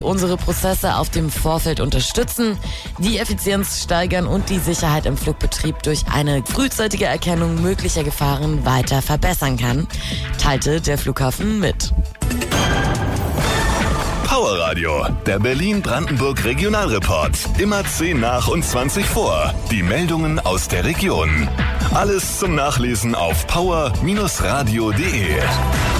unsere Prozesse auf dem Vorfeld unterstützen, die Effizienz steigern und die Sicherheit im Flugbetrieb durch eine frühzeitige Erkennung möglicher Gefahren weiter verbessern kann, teilte der Flughafen mit. Power Radio, der Berlin-Brandenburg Regionalreport. Immer 10 nach und 20 vor. Die Meldungen aus der Region. Alles zum Nachlesen auf power-radio.de.